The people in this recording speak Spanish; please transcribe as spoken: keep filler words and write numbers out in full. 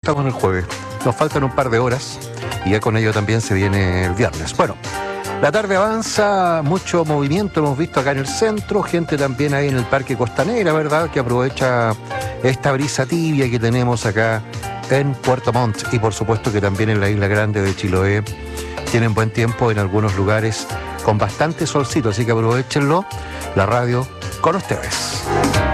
estamos en el jueves. Nos faltan un par de horas y ya con ello también se viene el viernes. Bueno, la tarde avanza, mucho movimiento hemos visto acá en el centro, gente también ahí en el Parque Costanera, ¿verdad?, que aprovecha esta brisa tibia que tenemos acá en Puerto Montt, y por supuesto que también en la Isla Grande de Chiloé tienen buen tiempo en algunos lugares con bastante solcito, así que aprovechenlo. La radio con ustedes.